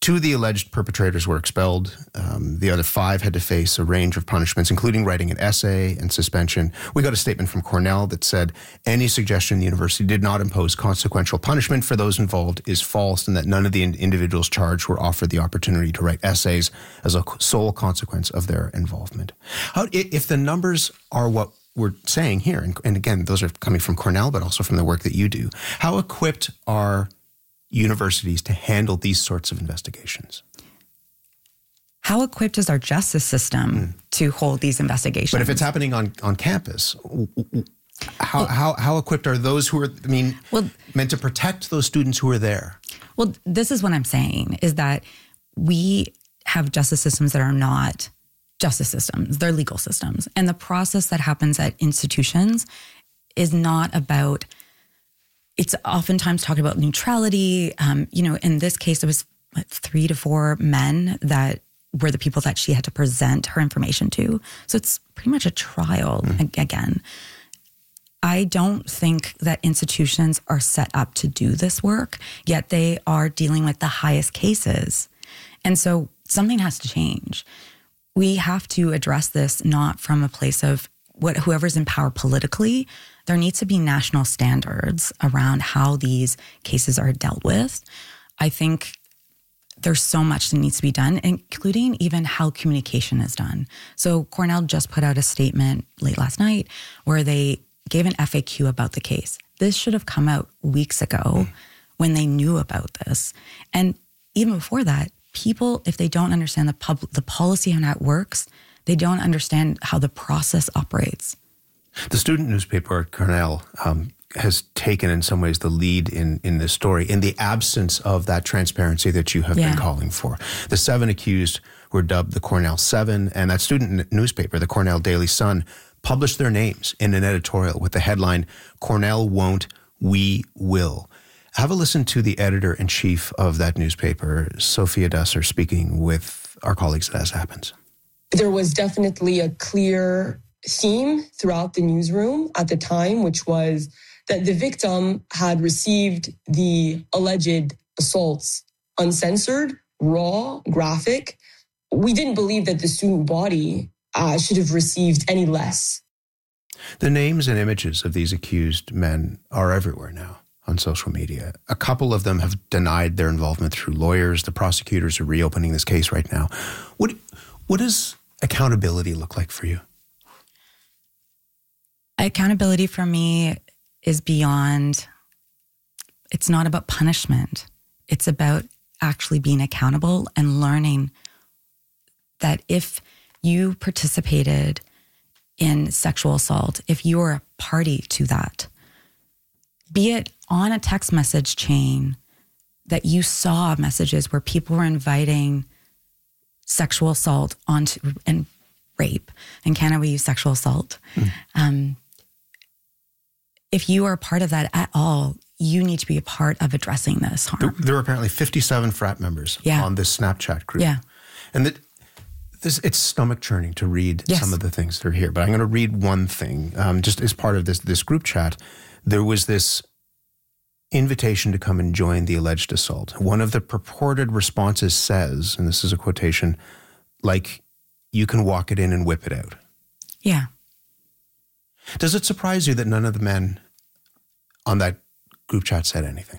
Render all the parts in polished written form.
Two of the alleged perpetrators were expelled. The other 5 had to face a range of punishments, including writing an essay and suspension. We got a statement from Cornell that said any suggestion the university did not impose consequential punishment for those involved is false, and that none of the individuals charged were offered the opportunity to write essays as a sole consequence of their involvement. If the numbers are what we're saying here, and again, those are coming from Cornell, but also from the work that you do, how equipped are universities to handle these sorts of investigations? How equipped is our justice system to hold these investigations? But if it's happening on campus, how equipped are those who are, meant to protect those students who are there? Well, this is what I'm saying, is that we have justice systems that are not justice systems. They're legal systems. And the process that happens at institutions is not about, it's oftentimes talked about neutrality. In this case, it was 3 to 4 men that were the people that she had to present her information to. So it's pretty much a trial again. I don't think that institutions are set up to do this work, yet they are dealing with the highest cases. And so something has to change. We have to address this not from a place of whoever's in power politically. There needs to be national standards around how these cases are dealt with. I think there's so much that needs to be done, including even how communication is done. So Cornell just put out a statement late last night where they gave an FAQ about the case. This should have come out weeks ago when they knew about this. And even before that, people, if they don't understand the policy and how it works, they don't understand how the process operates. The student newspaper at Cornell has taken in some ways the lead in this story in the absence of that transparency that you have been calling for. The 7 accused were dubbed the Cornell 7, and that student newspaper, the Cornell Daily Sun, published their names in an editorial with the headline, "Cornell won't, we will." Have a listen to the editor-in-chief of that newspaper, Sophia Dusser, speaking with our colleagues at As Happens. There was definitely a clear theme throughout the newsroom at the time, which was that the victim had received the alleged assaults uncensored, raw, graphic. We didn't believe that the student body should have received any less. The names and images of these accused men are everywhere now on social media. A couple of them have denied their involvement through lawyers. The prosecutors are reopening this case right now. What does accountability look like for you? Accountability for me is beyond, it's not about punishment. It's about actually being accountable and learning that if you participated in sexual assault, if you were a party to that, be it on a text message chain that you saw messages where people were inviting sexual assault onto, and rape. In Canada, we use sexual assault. If you are a part of that at all, you need to be a part of addressing this harm. There were apparently 57 frat members on this Snapchat group. Yeah. And it's stomach churning to read some of the things that are here. But I'm going to read one thing. Just as part of this group chat, there was this invitation to come and join the alleged assault. One of the purported responses says, and this is a quotation, like, you can walk it in and whip it out. Yeah. Does it surprise you that none of the men on that group chat said anything?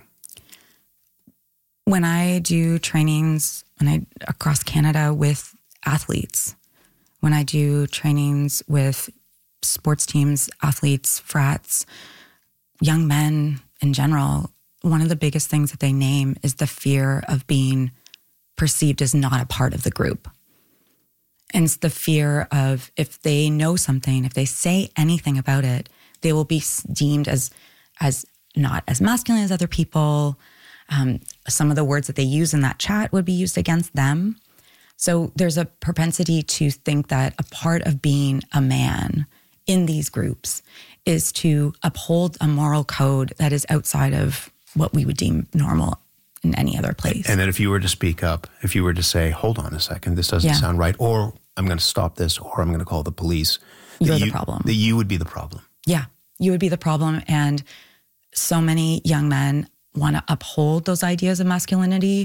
When I do trainings across Canada with athletes, when I do trainings with sports teams, athletes, frats, young men in general, one of the biggest things that they name is the fear of being perceived as not a part of the group. And it's the fear of, if they know something, if they say anything about it, they will be deemed as not as masculine as other people. Some of the words that they use in that chat would be used against them. So there's a propensity to think that a part of being a man in these groups is to uphold a moral code that is outside of what we would deem normal in any other place. And that if you were to speak up, if you were to say, hold on a second, this doesn't sound right, or I'm going to stop this, or I'm going to call the police. You're the problem. That you would be the problem. Yeah, you would be the problem. And so many young men want to uphold those ideas of masculinity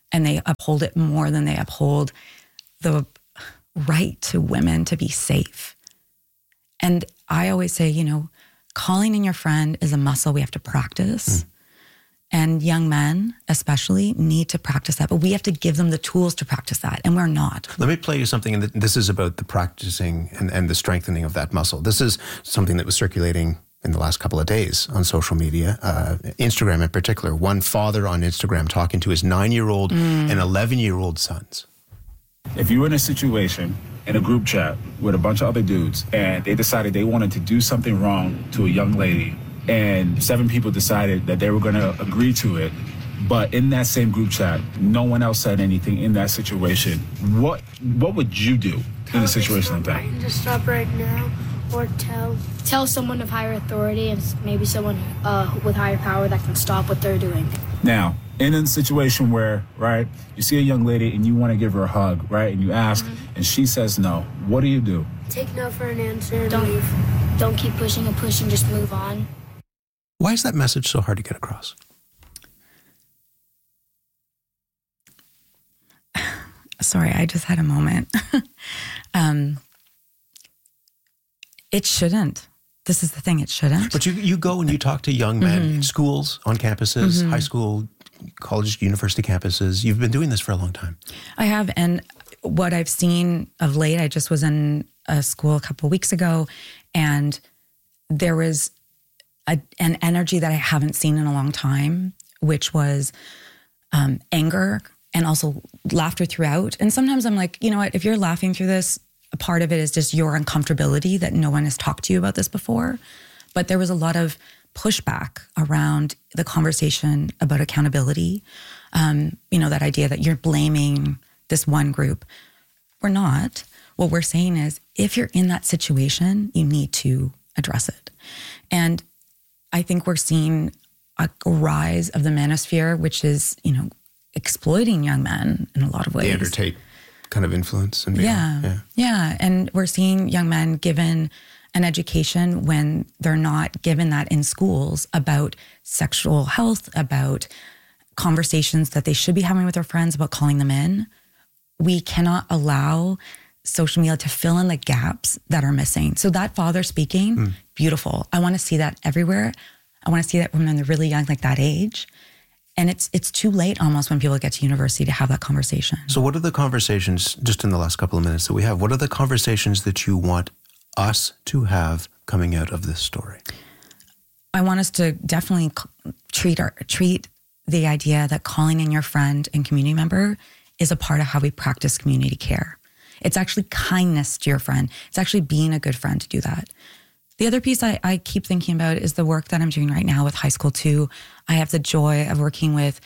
and they uphold it more than they uphold the right to women to be safe. And I always say, calling in your friend is a muscle we have to practice. And young men, especially, need to practice that. But we have to give them the tools to practice that, and we're not. Let me play you something, and this is about the practicing and the strengthening of that muscle. This is something that was circulating in the last couple of days on social media, Instagram in particular. One father on Instagram talking to his 9-year-old and 11-year-old sons. If you were in a situation in a group chat with a bunch of other dudes and they decided they wanted to do something wrong to a young lady, and 7 people decided that they were going to agree to it, but in that same group chat, no one else said anything in that situation, what would you do in a situation like that? Just stop right now, or tell someone of higher authority and maybe someone with higher power that can stop what they're doing. Now, in a situation where, right, you see a young lady and you want to give her a hug, right, and you ask, and she says no, what do you do? Take no for an answer and leave. Don't keep pushing and pushing, just move on. Why is that message so hard to get across? Sorry, I just had a moment. It shouldn't. This is the thing, it shouldn't. But you go and you talk to young men in schools, on campuses, high school, college, university campuses. You've been doing this for a long time. I have, and what I've seen of late, I just was in a school a couple of weeks ago, and there was an energy that I haven't seen in a long time, which was anger and also laughter throughout. And sometimes I'm like, you know what, if you're laughing through this, a part of it is just your uncomfortability that no one has talked to you about this before. But there was a lot of pushback around the conversation about accountability. That idea that you're blaming this one group. We're not. What we're saying is, if you're in that situation, you need to address it. And I think we're seeing a rise of the manosphere, which is, exploiting young men in a lot of ways. The Andrew Tate kind of influence. And yeah. And we're seeing young men given an education when they're not given that in schools about sexual health, about conversations that they should be having with their friends about calling them in. We cannot allow social media to fill in the gaps that are missing. So that father speaking, beautiful. I want to see that everywhere. I want to see that when they're really young, like that age. And it's too late almost when people get to university to have that conversation. So what are the conversations, just in the last couple of minutes that we have, what are the conversations that you want us to have coming out of this story? I want us to definitely treat the idea that calling in your friend and community member is a part of how we practice community care. It's actually kindness to your friend. It's actually being a good friend to do that. The other piece I keep thinking about is the work that I'm doing right now with High School 2. I have the joy of working with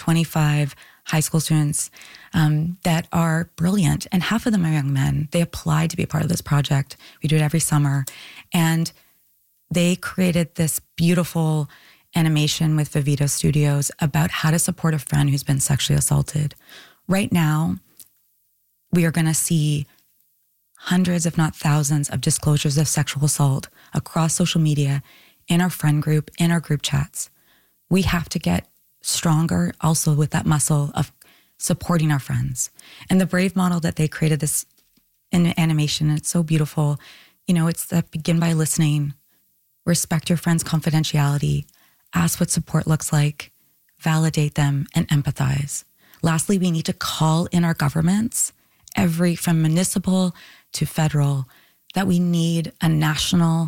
25 high school students that are brilliant, and half of them are young men. They applied to be a part of this project. We do it every summer. And they created this beautiful animation with Vivito Studios about how to support a friend who's been sexually assaulted. Right now, we are going to see hundreds, if not thousands, of disclosures of sexual assault across social media, in our friend group, in our group chats. We have to get stronger also with that muscle of supporting our friends. And the Brave model that they created, this in animation, it's so beautiful. It's that begin by listening, respect your friend's confidentiality, ask what support looks like, validate them, and empathize. Lastly, we need to call in our governments, from municipal to federal, that we need a national,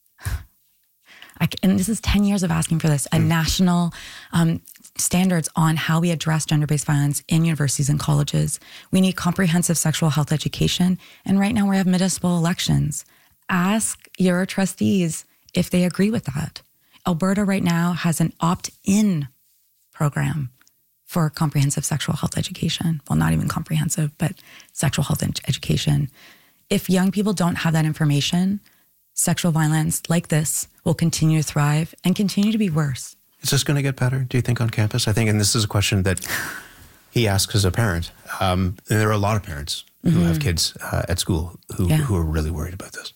and this is 10 years of asking for this, a national standards on how we address gender-based violence in universities and colleges. We need comprehensive sexual health education. And right now we have municipal elections. Ask your trustees if they agree with that. Alberta right now has an opt-in program for comprehensive sexual health education. Well, not even comprehensive, but sexual health education. If young people don't have that information, sexual violence like this will continue to thrive and continue to be worse. Is this going to get better, do you think, on campus? I think, and this is a question that he asks as a parent. And there are a lot of parents who have kids at school who are really worried about this.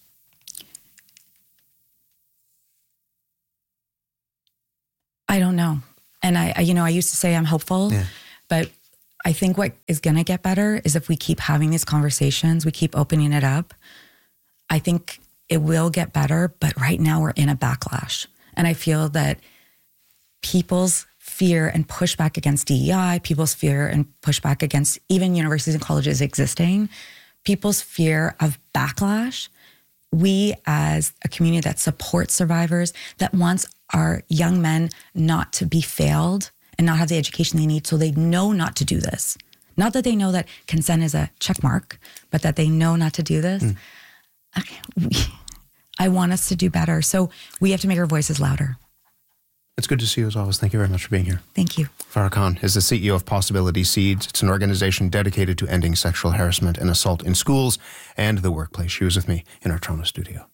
I don't know. And I used to say I'm hopeful, but I think what is going to get better is if we keep having these conversations, we keep opening it up. I think it will get better, but right now we're in a backlash. And I feel that people's fear and pushback against DEI, people's fear and pushback against even universities and colleges existing, people's fear of backlash, we as a community that supports survivors, that wants our young men not to be failed and not have the education they need so they know not to do this. Not that they know that consent is a check mark, but that they know not to do this. Okay, I want us to do better. So we have to make our voices louder. It's good to see you as always. Thank you very much for being here. Thank you. Farah Khan is the CEO of Possibility Seeds. It's an organization dedicated to ending sexual harassment and assault in schools and the workplace. She was with me in our Toronto studio.